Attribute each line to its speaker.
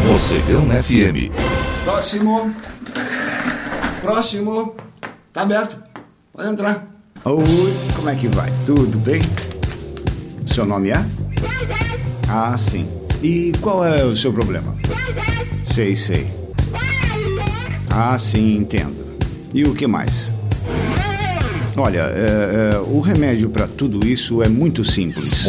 Speaker 1: Mocegão FM.
Speaker 2: Próximo. Tá aberto. Pode entrar.
Speaker 3: Oi, como é que vai? Tudo bem? Seu nome é? Ah, sim. E qual é o seu problema? Sei. Ah, sim, entendo. E o que mais? Olha, o remédio para tudo isso é muito simples.